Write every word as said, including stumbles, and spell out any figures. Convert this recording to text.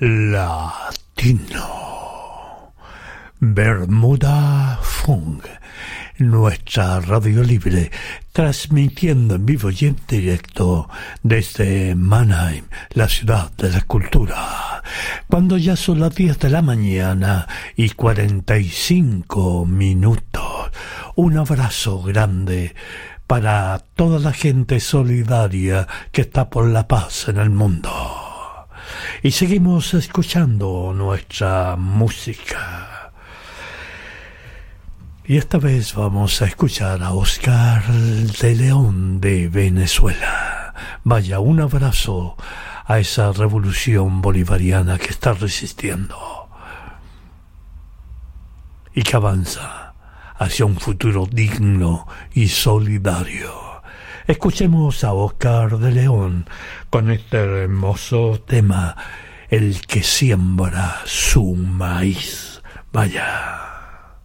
Latino. Bermuda Funk, nuestra radio libre, transmitiendo en vivo y en directo desde Mannheim, la ciudad de la cultura. Cuando ya son las diez de la mañana y cuarenta y cinco minutos. Un abrazo grande para toda la gente solidaria que está por la paz en el mundo. Y seguimos escuchando nuestra música. Y esta vez vamos a escuchar a Oscar de León de Venezuela. Vaya, un abrazo a esa revolución bolivariana que está resistiendo y que avanza hacia un futuro digno y solidario. Escuchemos a Oscar de León con este hermoso tema, El que siembra su maíz. Vaya.